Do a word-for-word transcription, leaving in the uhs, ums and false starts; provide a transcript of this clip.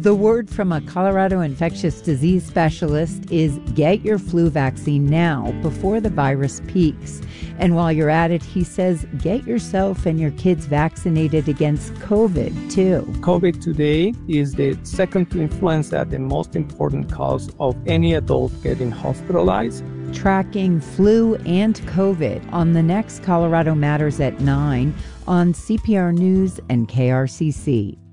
The word from a Colorado infectious disease specialist is get your flu vaccine now before the virus peaks. And while you're at it, he says get yourself and your kids vaccinated against COVID too. COVID today is the second to influenza, the most important cause of any adult getting hospitalized. Tracking flu and COVID on the next Colorado Matters at nine on C P R News and K R C C.